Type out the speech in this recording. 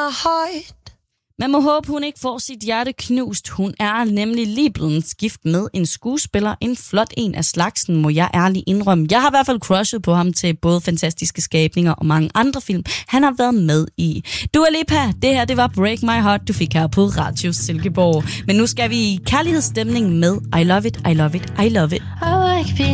heart. Man må håbe, hun ikke får sit hjerte knust. Hun er nemlig lige blevet gift med en skuespiller. En flot en af slagsen, må jeg ærligt indrømme. Jeg har i hvert fald crushet på ham til både Fantastiske Skabninger og mange andre film, han har været med i. Dua Lipa, det her det var Break My Heart, du fik her på Radio Silkeborg. Men nu skal vi i kærlighedsstemning med I Love It, I Love It, I Love It. I like being